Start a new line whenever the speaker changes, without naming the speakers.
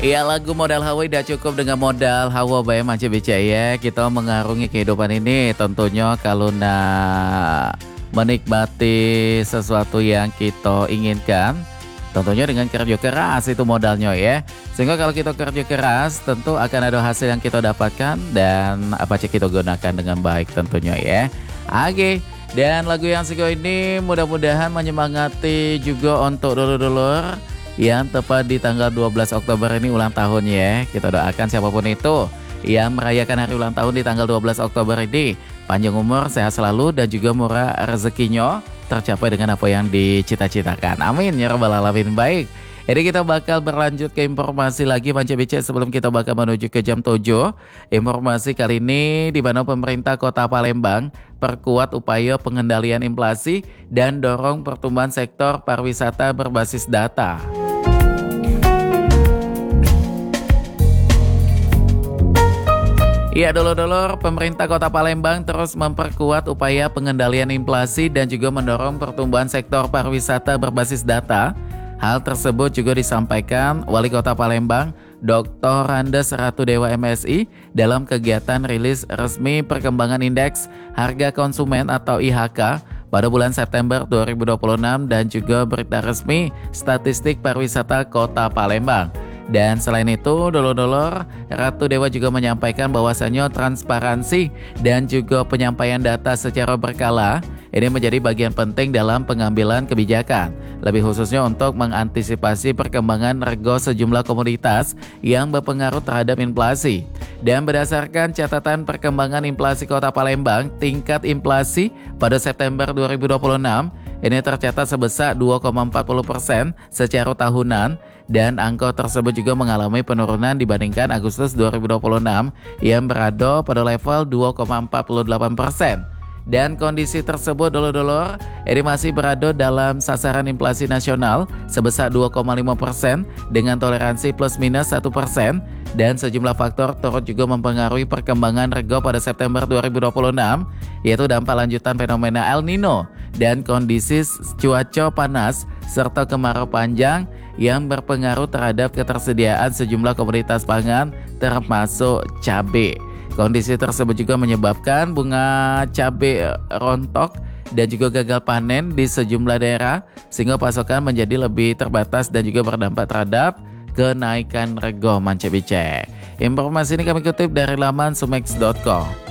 Iya, lagu modal Hawa udah cukup dengan modal Hawa bae Manci Bica ya. Kita mengarungi kehidupan ini tentunya kalau nak menikmati sesuatu yang kita inginkan. Tentunya dengan kerja keras itu modalnya ya. Sehingga kalau kita kerja keras tentu akan ada hasil yang kita dapatkan dan apa cek kita gunakan dengan baik tentunya ya. Oke. Dan lagu yang sego ini mudah-mudahan menyemangati juga untuk dulur-dulur yang tepat di tanggal 12 Oktober ini ulang tahun ya. Kita doakan siapapun itu yang merayakan hari ulang tahun di tanggal 12 Oktober ini panjang umur, sehat selalu dan juga murah rezekinya tercapai dengan apa yang dicita-citakan. Amin ya rabbal alamin. Baik. Jadi kita bakal berlanjut ke informasi lagi Manca Bica sebelum kita bakal menuju ke jam 7. Informasi kali ini di mana pemerintah Kota Palembang perkuat upaya pengendalian inflasi dan dorong pertumbuhan sektor pariwisata berbasis data. Iya dulur-dulur, pemerintah Kota Palembang terus memperkuat upaya pengendalian inflasi dan juga mendorong pertumbuhan sektor pariwisata berbasis data. Hal tersebut juga disampaikan Wali Kota Palembang, Dr. Randes Ratu Dewa MSI dalam kegiatan rilis resmi perkembangan indeks harga konsumen atau IHK pada bulan September 2026 dan juga berita resmi statistik pariwisata Kota Palembang. Dan selain itu, dulur-dulur, Ratu Dewa juga menyampaikan bahwasannya transparansi dan juga penyampaian data secara berkala ini menjadi bagian penting dalam pengambilan kebijakan, lebih khususnya untuk mengantisipasi perkembangan rego sejumlah komoditas yang berpengaruh terhadap inflasi. Dan berdasarkan catatan perkembangan inflasi Kota Palembang, tingkat inflasi pada September 2026 ini tercatat sebesar 2,40% secara tahunan dan angka tersebut juga mengalami penurunan dibandingkan Agustus 2026 yang berada pada level 2,48%. Dan kondisi tersebut dulur-dulur ini masih berada dalam sasaran inflasi nasional sebesar 2,5% dengan toleransi plus minus 1%. Dan sejumlah faktor turut juga mempengaruhi perkembangan rego pada September 2026, yaitu dampak lanjutan fenomena El Nino dan kondisi cuaca panas serta kemarau panjang yang berpengaruh terhadap ketersediaan sejumlah komoditas pangan termasuk cabai. Kondisi tersebut juga menyebabkan bunga cabai rontok dan juga gagal panen di sejumlah daerah sehingga pasokan menjadi lebih terbatas dan juga berdampak terhadap kenaikan rego Manca Bica. Informasi ini kami kutip dari laman sumex.com.